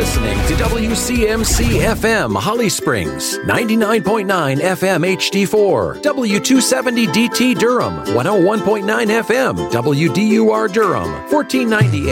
listening to WCMC FM Holly Springs, 99.9 FM HD4, W270 DT Durham, 101.9 FM WDUR Durham, 1490